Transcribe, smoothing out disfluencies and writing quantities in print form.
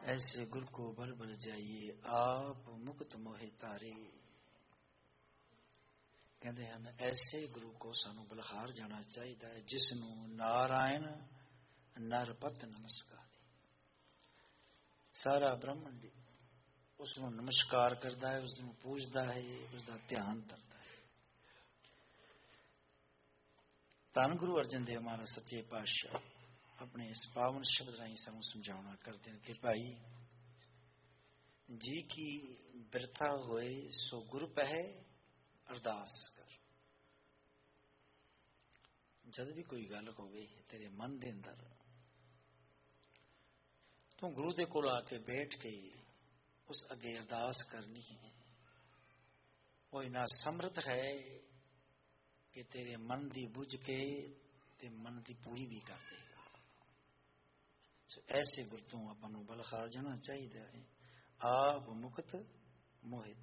ऐसे गुर को बल बल जाइए आप मुक्त मोहे तारे। कहते हैं ऐसे गुरु को सानू बलहार जाना चाहिए जिसनों नारायण नरपत नमस्कार। सारा ब्रह्मंड उसनों नमस्कार करता है, उसनों पूजता है, उसका ध्यान करता है। धन गुरु अर्जन देव महाराज सच्चे पातशाह अपने इस पावन शब्द राही सानू समझाना करते हैं कि भाई जी की बिरथा होए सो गुरु पहे अरदास कर। जद भी कोई गल होवे तेरे मन दे अंदर तू गुरु दे कोल आके बैठ के उस अगे अरदास करनी है। वो इना समर्थ है कि तेरे मन दी बुझ के ते मन दी पूरी भी कर देगा। ऐसे गुरु तो अपन बलखार जाना चाहिए। आप मुक्त मोहित